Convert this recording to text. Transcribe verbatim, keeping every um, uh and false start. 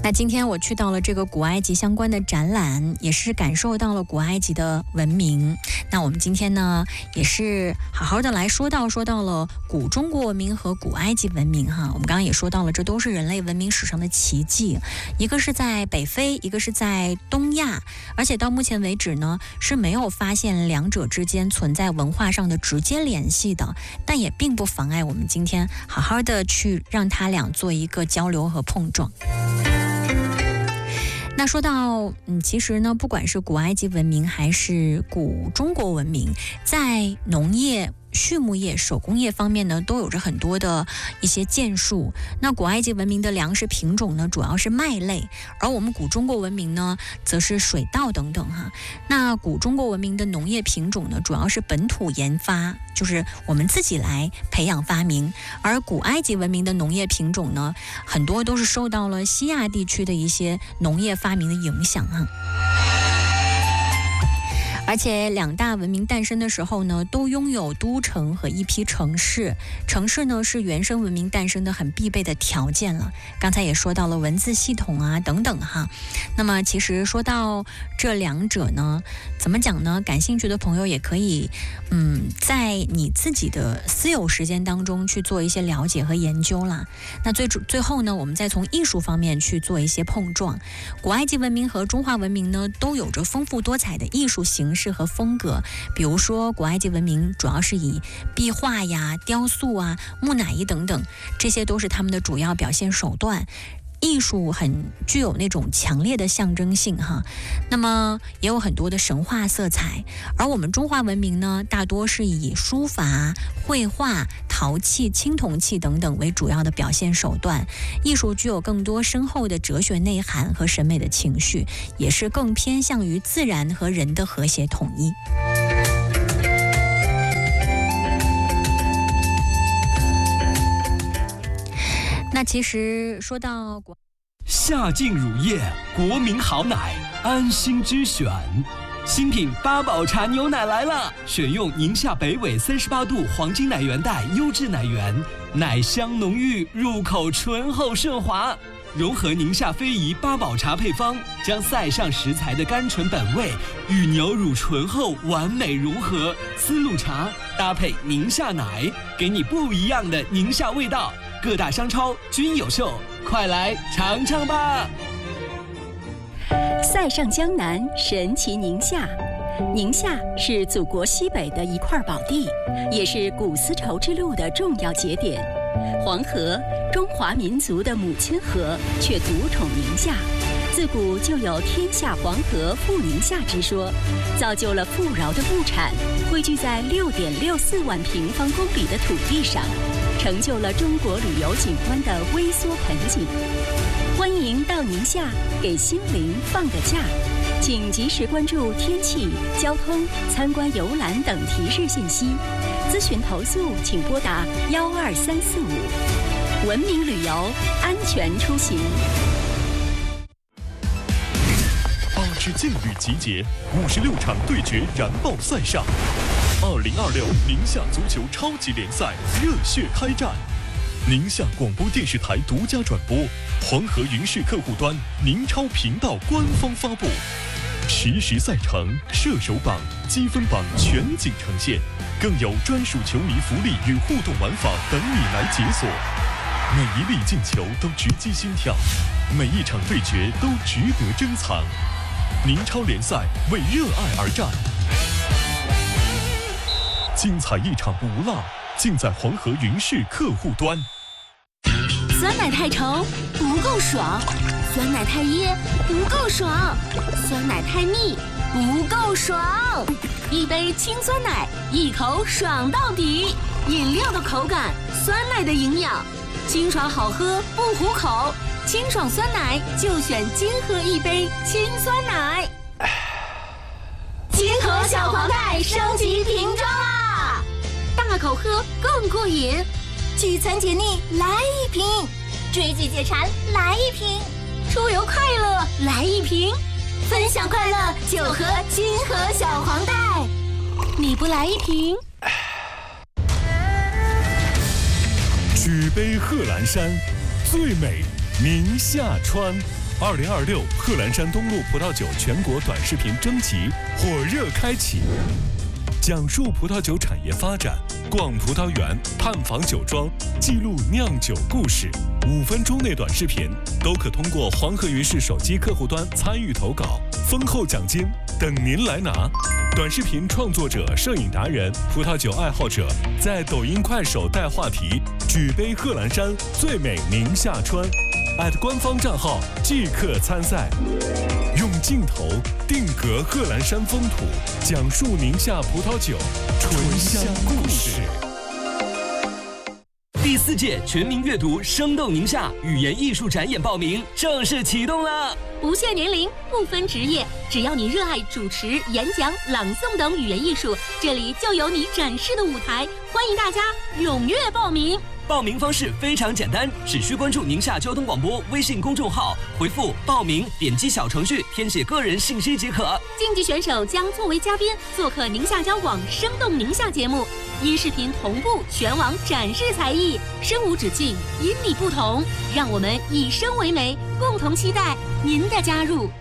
那今天我去到了这个古埃及相关的展览，也是感受到了古埃及的文明。那我们今天呢，也是好好的来说到说到了古中国文明和古埃及文明哈。我们刚刚也说到了，这都是人类文明史上的奇迹，一个是在北非，一个是在东亚，而且到目前为止呢，是没有发现两者之间存在文化上的直接联系的，但也并不妨碍我们今天好好的去让它俩做一个交流和碰撞。那说到嗯，其实呢，不管是古埃及文明还是古中国文明，在农业、畜牧业、手工业方面呢，都有着很多的一些建树。那古埃及文明的粮食品种呢，主要是麦类，而我们古中国文明呢，则是水稻等等哈。那古中国文明的农业品种呢，主要是本土研发，就是我们自己来培养发明，而古埃及文明的农业品种呢，很多都是受到了西亚地区的一些农业发明的影响啊。而且两大文明诞生的时候呢，都拥有都城和一批城市。城市呢，是原生文明诞生的很必备的条件了。刚才也说到了文字系统啊等等哈。那么其实说到这两者呢，怎么讲呢？感兴趣的朋友也可以嗯，在你自己的私有时间当中去做一些了解和研究啦。那最最后呢，我们再从艺术方面去做一些碰撞。古埃及文明和中华文明呢，都有着丰富多彩的艺术形式和风格。比如说古埃及文明主要是以壁画呀、雕塑啊、木乃伊等等，这些都是他们的主要表现手段。艺术很具有那种强烈的象征性哈，那么也有很多的神话色彩。而我们中华文明呢，大多是以书法、绘画、陶器、青铜器等等为主要的表现手段。艺术具有更多深厚的哲学内涵和审美的情绪，也是更偏向于自然和人的和谐统一。那其实说到夏劲乳业，国民好奶，安心之选。新品八宝茶牛奶来了，选用宁夏北纬三十八度黄金奶源带优质奶源，奶香浓郁，入口醇厚顺滑。融合宁夏非遗八宝茶配方，将塞上食材的甘醇本味与牛乳醇厚完美融合。丝路茶搭配宁夏奶，给你不一样的宁夏味道。各大商超均有售，快来尝尝吧！ 塞上江南，神奇宁夏。宁夏是祖国西北的一块宝地，也是古丝绸之路的重要节点。黄河，中华民族的母亲河，却独宠宁夏。自古就有天下黄河富宁夏之说，造就了富饶的物产汇聚在六点六四万平方公里的土地上，成就了中国旅游景观的微缩盆景。欢迎到宁夏给心灵放个假，请及时关注天气、交通、参观游览等提示信息。咨询投诉请拨打幺二三四五。文明旅游，安全出行。 八支劲旅集结，五十六场对决燃爆赛上。二零二六宁夏足球超级联赛热血开战，宁夏广播电视台独家转播，黄河云视客户端宁超频道官方发布，实时赛程、射手榜、积分榜全景呈现，更有专属球迷福利与互动玩法等你来解锁。每一粒进球都直击心跳，每一场对决都值得珍藏。宁超联赛为热爱而战，精彩一场不落，尽在黄河云视客户端。 酸奶太稠不够爽，酸奶太噎不够爽，酸奶太腻不够爽。一杯清酸奶，一口爽到底。饮料的口感，酸奶的营养，清爽好喝不糊口。清爽酸奶就选金河一杯清酸奶。金河小黄袋升级瓶装啦，大口喝更过瘾。聚餐解腻来一瓶，追剧解馋来一瓶，出游快乐来一瓶，分享快乐就喝金河小黄袋。你不来一瓶？ 举杯贺兰山，最美宁夏川。 二零二六贺兰山东路葡萄酒全国短视频征集火热开启，讲述葡萄酒产业发展，逛葡萄园，探访酒庄，记录酿酒故事。五分钟内短视频都可通过黄河云视手机客户端参与投稿，丰厚奖金等您来拿。短视频创作者、摄影达人、葡萄酒爱好者在抖音、快手带话题，举杯贺兰山，最美宁夏川。@官方账号即刻参赛，用镜头定格贺兰山风土，讲述宁夏葡萄酒醇香故事。 第四届全民阅读生动宁夏语言艺术展演报名正式启动了， 不限年龄，不分职业，只要你热爱主持、演讲、朗诵等语言艺术，这里就有你展示的舞台。欢迎大家踊跃报名。 报名方式非常简单，只需关注宁夏交通广播微信公众号，回复报名，点击小程序填写个人信息即可。 竞技选手将作为嘉宾做客宁夏交广生动宁夏节目，音视频同步全网展示才艺，声无止境，因你不同，让我们以声为媒，共同期待您的加入。